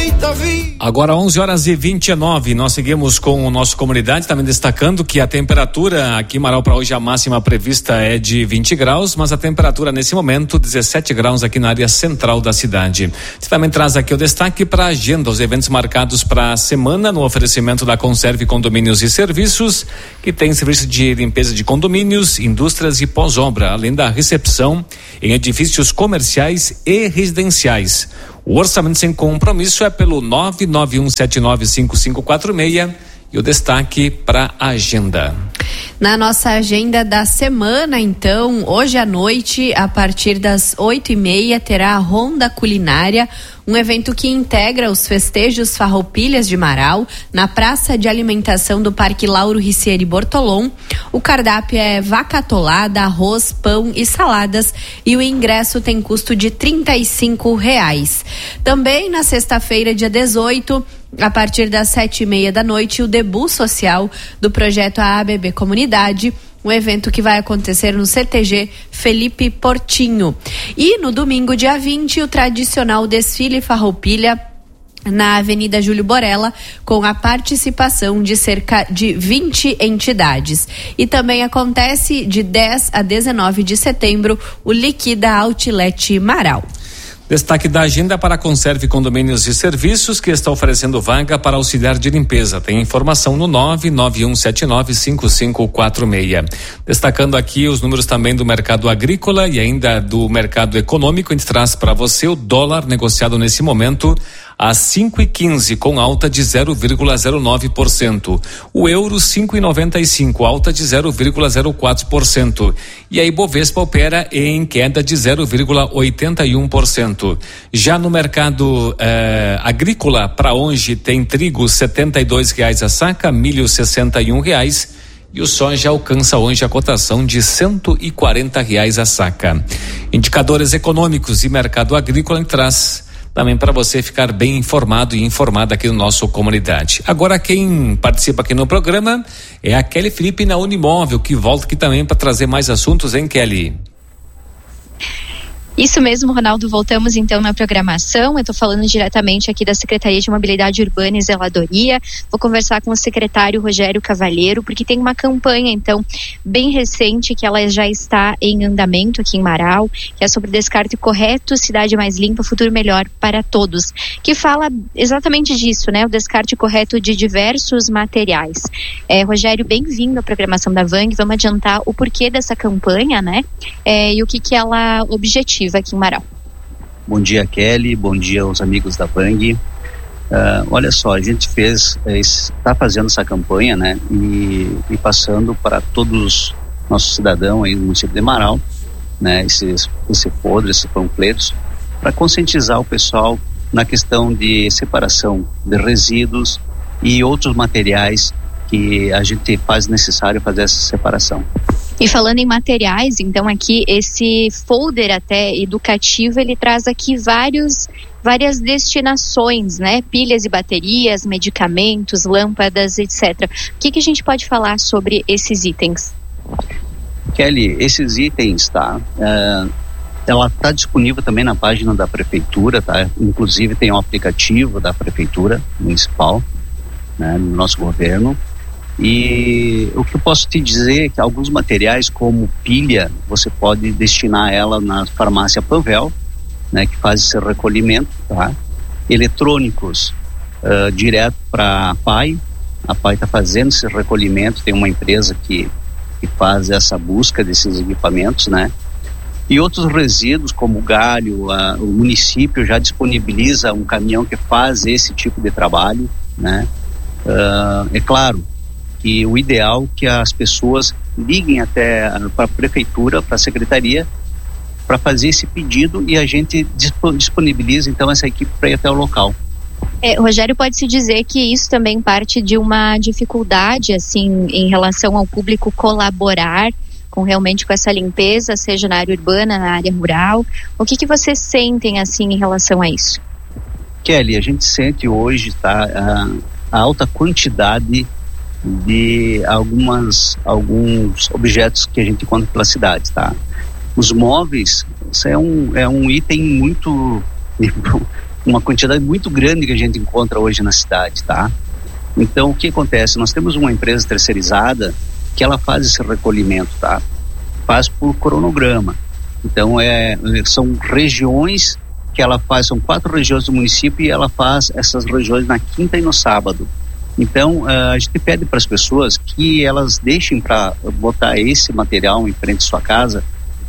aproveita a vida. Agora 11h29, nós seguimos com o nosso comunidade, também destacando que a temperatura aqui em Marau para hoje, a máxima prevista é de 20 graus, mas a temperatura nesse momento 17 graus aqui na área central da cidade. Você também traz aqui o destaque para a agenda, os eventos marcados para a semana no oferecimento da Conserve Condomínios e Serviços, que tem serviço de limpeza de condomínios, indústrias e pós-obra, além da recepção em edifícios comerciais e residenciais. O orçamento sem compromisso é pelo 991795546 e o destaque para a agenda. Na nossa agenda da semana, então, hoje à noite, a partir das 8h30, terá a Ronda Culinária, um evento que integra os festejos Farroupilhas de Marau, na praça de alimentação do Parque Lauro Ricieri Bortolom. O cardápio é vaca atolada, arroz, pão e saladas, e o ingresso tem custo de R$35. Também na sexta-feira, dia 18, a partir das 7h30 da noite, o debut social do projeto ABB Comunidade, um evento que vai acontecer no CTG Felipe Portinho. E no domingo, dia 20, o tradicional desfile Farroupilha na Avenida Júlio Borella, com a participação de cerca de 20 entidades. E também acontece de 10 a 19 de setembro o Liquida Outlet Marau. Destaque da agenda para a Conserve Condomínios e Serviços, que está oferecendo vaga para auxiliar de limpeza. Tem informação no 991795546. Destacando aqui os números também do mercado agrícola e ainda do mercado econômico, a gente traz para você o dólar negociado nesse momento a 5,15, com alta de 0,09%. O euro 5,95, alta de 0,04%. E a Ibovespa opera em queda de 0,81%. Já no mercado agrícola, para hoje tem trigo R$72 a saca, milho R$61 e o soja alcança hoje a cotação de R$140 a saca. Indicadores econômicos e mercado agrícola traz também para você ficar bem informado e informada aqui no nosso comunidade. Agora quem participa aqui no programa é a Kelly Felipe na Unimóvel, que volta aqui também para trazer mais assuntos, hein, Kelly? Isso mesmo, Ronaldo, voltamos então na programação. Eu estou falando diretamente aqui da Secretaria de Mobilidade Urbana e Zeladoria. Vou conversar com o secretário Rogério Cavalheiro, porque tem uma campanha então bem recente que ela já está em andamento aqui em Marau, que é sobre descarte correto, cidade mais limpa, futuro melhor para todos, que fala exatamente disso, né? O descarte correto de diversos materiais. Rogério, bem-vindo à programação da Vang. Vamos adiantar o porquê dessa campanha, né? E o que ela objetiva aqui em Marau. Bom dia, Kelly, bom dia aos amigos da Vang. Olha só, a gente está fazendo essa campanha, né, e passando para todos os nossos cidadãos aí do município de Marau, né, esses panfletos, para conscientizar o pessoal na questão de separação de resíduos e outros materiais que a gente faz necessário fazer essa separação. E falando em materiais, então aqui esse folder até educativo, ele traz aqui várias destinações, né? Pilhas e baterias, medicamentos, lâmpadas, etc. O que a gente pode falar sobre esses itens? Kelly, esses itens, tá? Ela está disponível também na página da prefeitura, tá? Inclusive tem um aplicativo da prefeitura municipal, né, no nosso governo. E o que eu posso te dizer é que alguns materiais como pilha, você pode destinar ela na farmácia Panvel, né, que faz esse recolhimento, tá? Eletrônicos, direto para a PAI está fazendo esse recolhimento, tem uma empresa que faz essa busca desses equipamentos, né? E outros resíduos como galho, o município já disponibiliza um caminhão que faz esse tipo de trabalho, né? É claro que o ideal é que as pessoas liguem até para a prefeitura, para a secretaria, para fazer esse pedido e a gente disponibiliza então essa equipe para ir até o local. Rogério, pode-se dizer que isso também parte de uma dificuldade assim em relação ao público colaborar realmente com essa limpeza, seja na área urbana, na área rural. O que vocês sentem assim em relação a isso? Kelly, a gente sente hoje a alta quantidade de alguns objetos que a gente encontra pela cidade, tá? Os móveis é um item muito uma quantidade muito grande que a gente encontra hoje na cidade, tá? Então, o que acontece? Nós temos uma empresa terceirizada que ela faz esse recolhimento, tá? Faz por cronograma. Então, são regiões que ela faz, são 4 regiões do município e ela faz essas regiões na quinta e no sábado. Então, a gente pede para as pessoas que elas deixem para botar esse material em frente à sua casa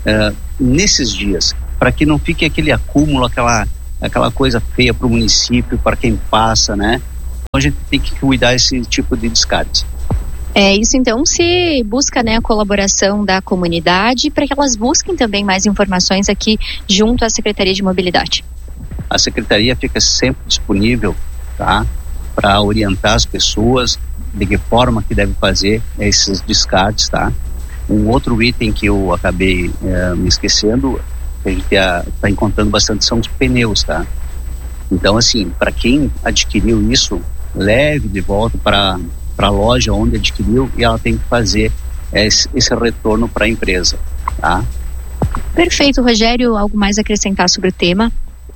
nesses dias, para que não fique aquele acúmulo, aquela coisa feia para o município, para quem passa, né? Então, a gente tem que cuidar desse tipo de descarte. Isso então se busca, né, a colaboração da comunidade para que elas busquem também mais informações aqui junto à Secretaria de Mobilidade. A Secretaria fica sempre disponível, tá, para orientar as pessoas de que forma que deve fazer esses descartes, tá? Um outro item que eu acabei me esquecendo, que a gente está encontrando bastante, são os pneus, tá? Então, assim, para quem adquiriu isso, leve de volta para a loja onde adquiriu e ela tem que fazer esse retorno para a empresa, tá? Perfeito, Rogério. Algo mais a acrescentar sobre o tema?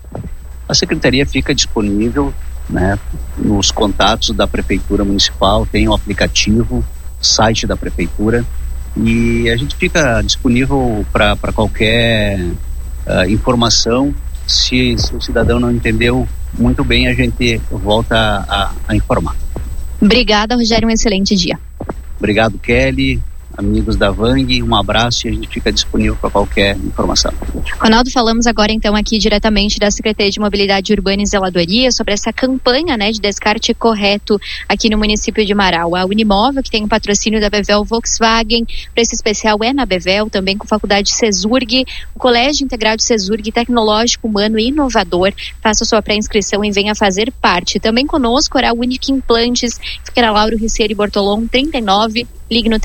A Secretaria fica disponível, né, nos contatos da Prefeitura Municipal, tem o aplicativo, site da Prefeitura, e a gente fica disponível para qualquer informação. Se o cidadão não entendeu muito bem, a gente volta a informar. Obrigada, Rogério, um excelente dia. Obrigado, Kelly, amigos da Vang, um abraço e a gente fica disponível para qualquer informação. Ronaldo, falamos agora então aqui diretamente da Secretaria de Mobilidade Urbana e Zeladoria sobre essa campanha, né, de descarte correto aqui no município de Marau. A Unimóvel, que tem um patrocínio da Bevel Volkswagen, preço especial é na Bevel, também com Faculdade Cesurg, o Colégio Integrado Cesurg, tecnológico, humano e inovador. Faça sua pré-inscrição e venha fazer parte. Também conosco, Oral Unique Implantes, fica na Lauro Riceiro e Bortolom 39, ligue no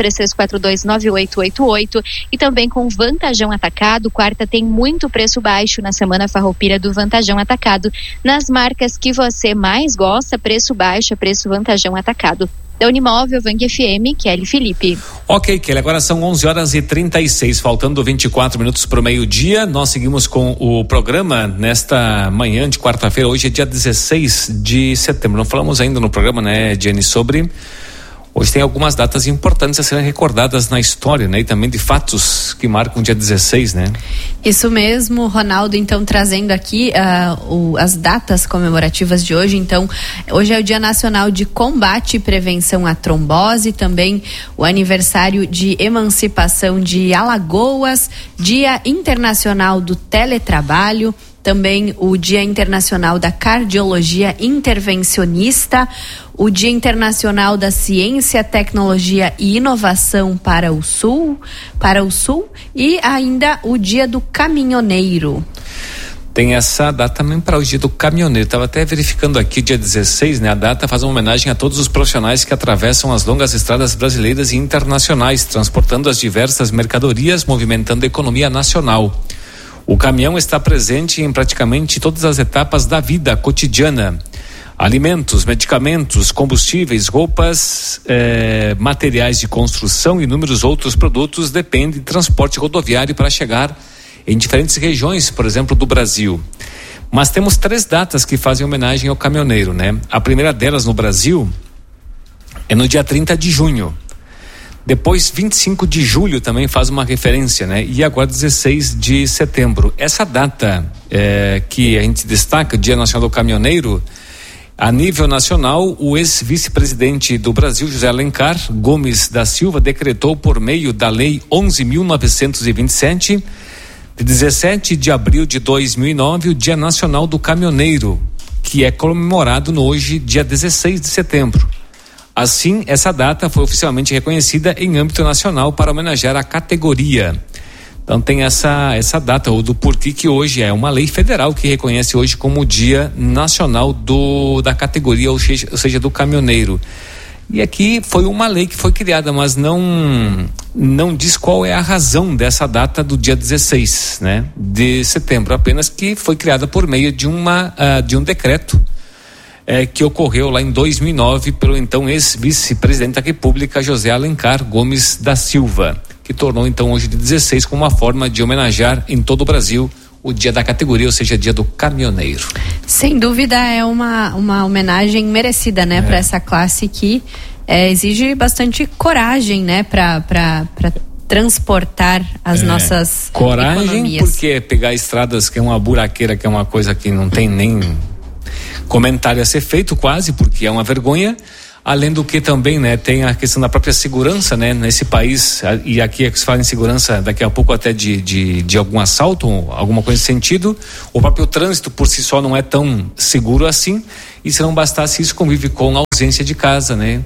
33429888, e também com Vantajão Atacado. Quarta tem muito preço baixo na Semana Farroupilha do Vantajão Atacado. Nas marcas que você mais gosta, preço baixo é preço Vantajão Atacado. Da Unimóvel, Vang FM, Kelly Felipe. Ok, Kelly, agora são 11h36, faltando 24 minutos para o meio-dia. Nós seguimos com o programa nesta manhã de quarta-feira. Hoje é dia 16 de setembro. Não falamos ainda no programa, né, Jenny, sobre... Hoje tem algumas datas importantes a serem recordadas na história, né? E também de fatos que marcam o dia 16, né? Isso mesmo, Ronaldo, então trazendo aqui as datas comemorativas de hoje. Então, hoje é o Dia Nacional de Combate e Prevenção à Trombose, também o aniversário de emancipação de Alagoas, Dia Internacional do Teletrabalho, também o Dia Internacional da Cardiologia Intervencionista, o Dia Internacional da Ciência, Tecnologia e Inovação para o Sul e ainda o Dia do Caminhoneiro. Tem essa data também para o Dia do Caminhoneiro. Estava até verificando aqui, dia 16, né? A data faz uma homenagem a todos os profissionais que atravessam as longas estradas brasileiras e internacionais, transportando as diversas mercadorias, movimentando a economia nacional. O caminhão está presente em praticamente todas as etapas da vida cotidiana. Alimentos, medicamentos, combustíveis, roupas, materiais de construção e inúmeros outros produtos dependem de transporte rodoviário para chegar em diferentes regiões, por exemplo, do Brasil. Mas temos 3 datas que fazem homenagem ao caminhoneiro, né? A primeira delas no Brasil é no dia 30 de junho. Depois, 25 de julho também faz uma referência, né? E agora 16 de setembro. Essa data que a gente destaca, Dia Nacional do Caminhoneiro, a nível nacional, o ex-vice-presidente do Brasil, José Alencar Gomes da Silva, decretou por meio da Lei 11.927, de 17 de abril de 2009, o Dia Nacional do Caminhoneiro, que é comemorado hoje, dia 16 de setembro. Assim, essa data foi oficialmente reconhecida em âmbito nacional para homenagear a categoria. Então tem essa data, ou do porquê que hoje é uma lei federal que reconhece hoje como o Dia Nacional da categoria, ou seja, do caminhoneiro. E aqui foi uma lei que foi criada, mas não diz qual é a razão dessa data do dia 16, né, de setembro, apenas que foi criada por meio de um decreto que ocorreu lá em 2009 pelo então ex-vice-presidente da República, José Alencar Gomes da Silva, que tornou então hoje de 16 como uma forma de homenagear em todo o Brasil o dia da categoria, ou seja, dia do caminhoneiro. Sem dúvida é uma homenagem merecida, né, para essa classe que exige bastante coragem, né, para transportar as nossas coragem, economias. Porque pegar estradas que é uma buraqueira, que é uma coisa que não tem nem comentário a ser feito quase, porque é uma vergonha. Além do que também, né, tem a questão da própria segurança, né, nesse país, e aqui é que se fala em segurança daqui a pouco até de algum assalto, alguma coisa nesse sentido. O próprio trânsito por si só não é tão seguro assim, e se não bastasse isso, convive com a ausência de casa, né,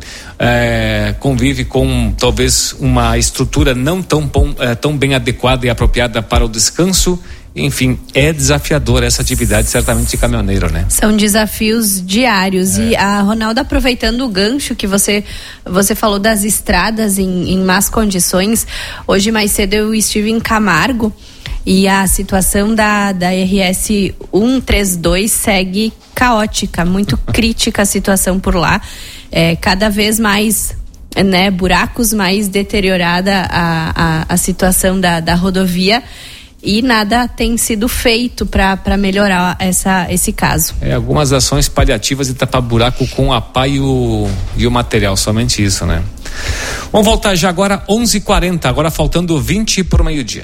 convive com talvez uma estrutura não tão bem adequada e apropriada para o descanso. Enfim, é desafiador essa atividade, certamente, de caminhoneiro, né? São desafios diários. E a Ronaldo, aproveitando o gancho que você falou das estradas em más condições, hoje mais cedo eu estive em Camargo e a situação da RS 132 segue caótica, muito crítica a situação por lá. Cada vez mais, né, buracos, mais deteriorada a situação da rodovia. E nada tem sido feito para melhorar esse caso. Algumas ações paliativas e tapar buraco com a pá e o material, somente isso, né? Vamos voltar já agora, 11h40, agora faltando 20 para o meio-dia.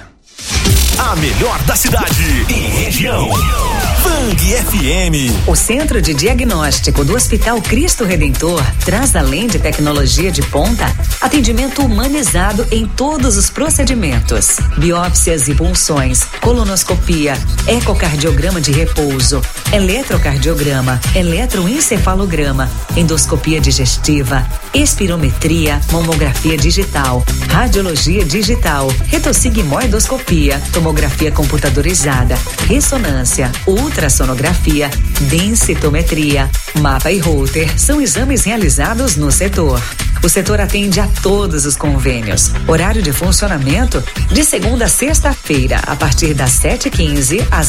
A melhor da cidade e região. Bang FM. O Centro de Diagnóstico do Hospital Cristo Redentor traz, além de tecnologia de ponta, atendimento humanizado em todos os procedimentos: biópsias e punções, colonoscopia, ecocardiograma de repouso, eletrocardiograma, eletroencefalograma, endoscopia digestiva, espirometria, mamografia digital, radiologia digital, retossigmoidoscopia, tomografia computadorizada, ressonância, ultrassonografia, densitometria, mapa e Holter são exames realizados no setor. O setor atende a todos os convênios. Horário de funcionamento de segunda a sexta-feira, a partir das 7h15 às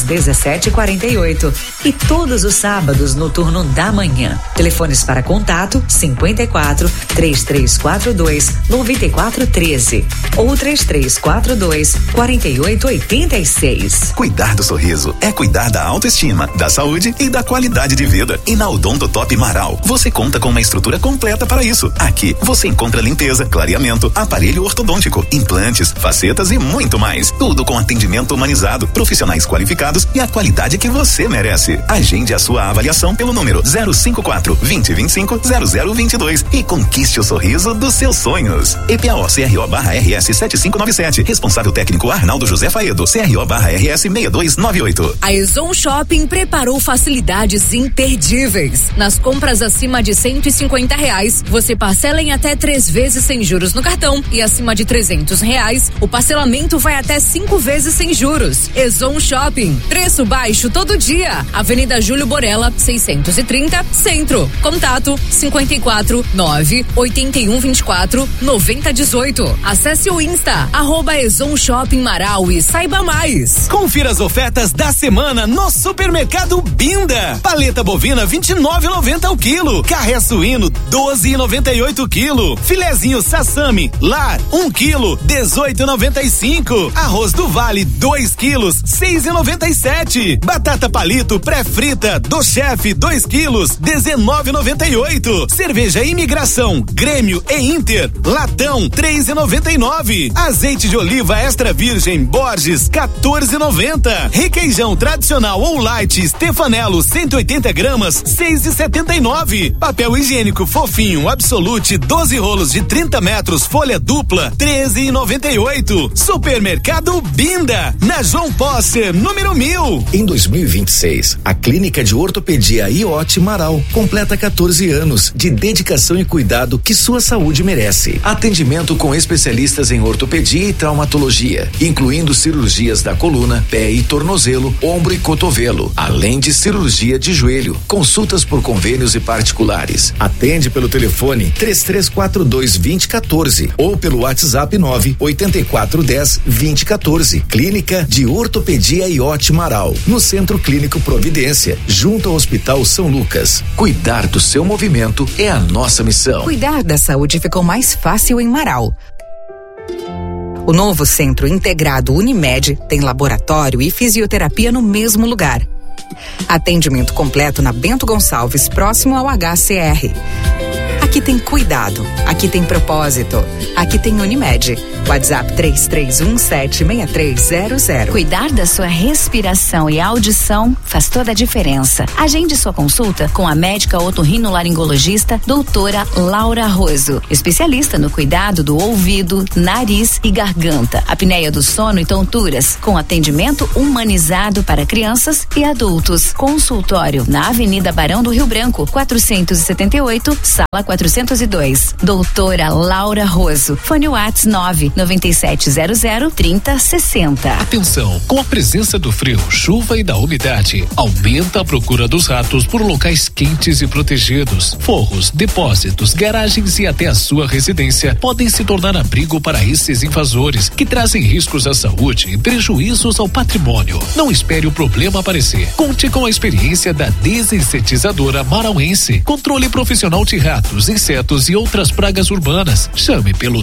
17h48 e todos os sábados no turno da manhã. Telefones para contato 54 3342 9413 ou 3342 4886. Cuidar do sorriso é cuidar da autoestima, da saúde e da qualidade de vida. E na Odontotop Marau, você conta com uma estrutura completa para isso. Aqui você encontra limpeza, clareamento, aparelho ortodôntico, implantes, facetas e muito mais. Tudo com atendimento humanizado, profissionais qualificados e a qualidade que você merece. Agende a sua avaliação pelo número 054 2025 0022 e conquiste o sorriso dos seus sonhos. EPAO CRO/RS 7597. Responsável técnico Arnaldo José Faedo. CRO/RS 6298. A Ezon Shopping preparou facilidades imperdíveis. Nas compras acima de R$150, você parcela em até 3 vezes sem juros no cartão, e acima de R$300, o parcelamento vai até 5 vezes sem juros. Ezon Shopping, preço baixo todo dia. Avenida Júlio Borella, 630, Centro. Contato 54 9 81 24 90 18. Acesse o Insta @Ezon Shopping Marau e saiba mais. Confira as ofertas da semana no Supermercado Binda. Paleta bovina 29,90 o quilo. Carré suíno 12,98 o quilo. Filezinho Sassami Lar 1 quilo 18,95. Arroz do Vale 2 quilos 6,97. Batata palito pré-frita do Chefe 2 quilos 19,98. Cerveja Imigração Grêmio e Inter latão 3,99. Azeite de oliva extra virgem Borges 14,90. Requeijão tradicional ou light Stefanello 180 gramas 6,79. Papel higiênico fofinho Absolute 12 rolos de 30 metros folha dupla 13,98. Supermercado Binda, na João Posser, número 1000. Em 2026, a Clínica de Ortopedia IOT Marau completa 14 anos de dedicação e cuidado que sua saúde merece. Atendimento com especialistas em ortopedia e traumatologia, incluindo cirurgias da coluna, pé e tornozelo, ombro e cotovelo, além de cirurgia de joelho. Consultas por convênios e particulares. Atende pelo telefone 3342-2014 ou pelo WhatsApp 98410-2014. Clínica de Ortopedia IOT Marau, no Centro Clínico Providência, junto ao Hospital São Lucas. Cuidar do seu movimento é a nossa missão. Cuidar da saúde ficou mais fácil em Marau. O novo Centro Integrado Unimed tem laboratório e fisioterapia no mesmo lugar. Atendimento completo na Bento Gonçalves, próximo ao HCR. Aqui tem cuidado, aqui tem propósito, aqui tem Unimed. WhatsApp 33176300. Cuidar da sua respiração e audição faz toda a diferença. Agende sua consulta com a médica otorrinolaringologista doutora Laura Roso, especialista no cuidado do ouvido, nariz e garganta, apneia do sono e tonturas, com atendimento humanizado para crianças e adultos. Consultório na Avenida Barão do Rio Branco, 478, sala 402. Doutora Laura Roso. Fone WhatsApp 99700-3060. Atenção, com a presença do frio, chuva e da umidade, aumenta a procura dos ratos por locais quentes e protegidos. Forros, depósitos, garagens e até a sua residência podem se tornar abrigo para esses invasores que trazem riscos à saúde e prejuízos ao patrimônio. Não espere o problema aparecer. Conte com a experiência da desinsetizadora marauense. Controle profissional de ratos, insetos e outras pragas urbanas. Chame pelo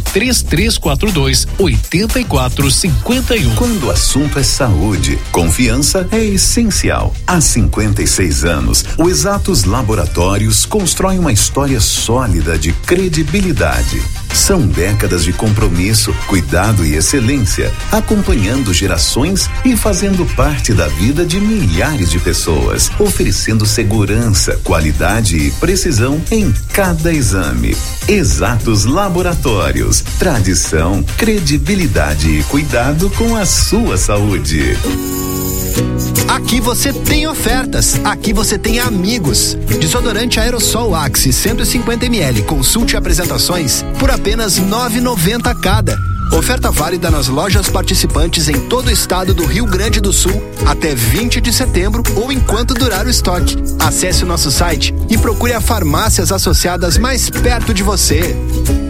3342-8451. Quando o assunto é saúde, confiança é essencial. Há 56 anos, o Exatos Laboratórios constrói uma história sólida de credibilidade. São décadas de compromisso, cuidado e excelência, acompanhando gerações e fazendo parte da vida de milhares de pessoas, oferecendo segurança, qualidade e precisão em cada exame. Exatos Laboratórios, tradição, credibilidade e cuidado com a sua saúde. Aqui você tem ofertas, aqui você tem amigos. Desodorante Aerosol Axe 150 ml, consulte apresentações por apenas R$ 9,90 cada. Oferta válida nas lojas participantes em todo o estado do Rio Grande do Sul até 20 de setembro ou enquanto durar o estoque. Acesse o nosso site e procure as farmácias associadas mais perto de você.